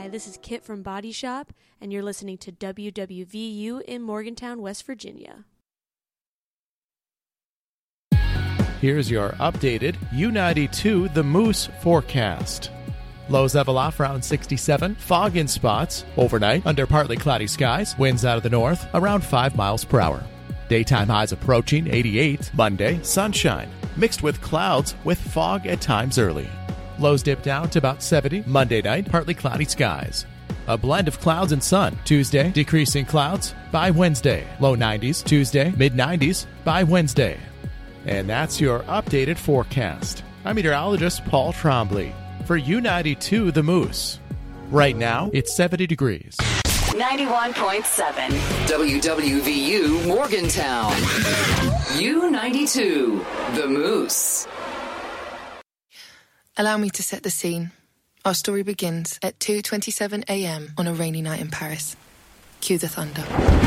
Hi, this is Kit from Body Shop, and you're listening to WWVU in Morgantown, West Virginia. Here's your updated U92 The Moose forecast. Lows level off around 67, fog in spots, overnight under partly cloudy skies, winds out of the north around 5 miles per hour. Daytime highs approaching 88, Monday, sunshine, mixed with clouds with fog at times early. Lows dip down to about 70, Monday night, partly cloudy skies. A blend of clouds and sun, Tuesday, decreasing clouds by Wednesday, low 90s, Tuesday, mid-90s by Wednesday. And that's your updated forecast. I'm meteorologist Paul Trombley for U92 The Moose. Right now, it's 70 degrees. 91.7 WWVU Morgantown. U92 The Moose. Allow me to set the scene. Our story begins at 2:27 a.m. on a rainy night in Paris. Cue the thunder.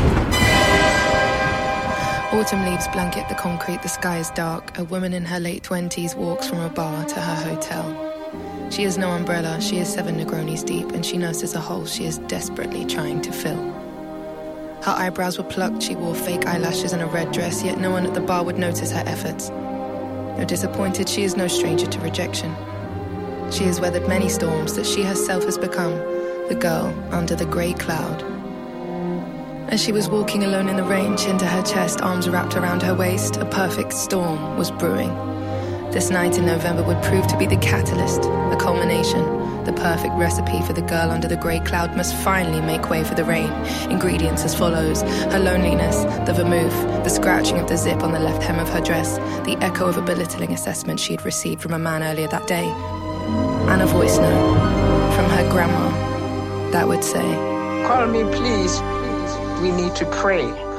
Autumn leaves blanket the concrete, the sky is dark. A woman in her late 20s walks from a bar to her hotel. She has no umbrella, she is 7 Negronis deep, and she nurses a hole she is desperately trying to fill. Her eyebrows were plucked, she wore fake eyelashes and a red dress, yet no one at the bar would notice her efforts. Though disappointed, she is no stranger to rejection. She has weathered many storms that she herself has become the girl under the grey cloud. As she was walking alone in the rain, chin to her chest, arms wrapped around her waist, a perfect storm was brewing. This night in November would prove to be the catalyst, the culmination, the perfect recipe for the girl under the grey cloud must finally make way for the rain. Ingredients as follows: her loneliness, the vermouth, the scratching of the zip on the left hem of her dress, the echo of a belittling assessment she had received from a man earlier that day, and a voice note from her grandma that would say, "Call me, please. We need to pray."